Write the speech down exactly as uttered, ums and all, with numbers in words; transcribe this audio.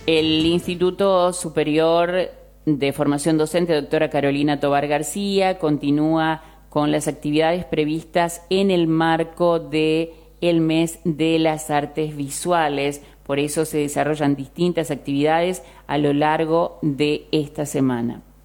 El Instituto Superior de Formación Docente, doctora Carolina Tovar García, continúa con las actividades previstas en el marco de el mes de las artes visuales. Por eso se desarrollan distintas actividades a lo largo de esta semana.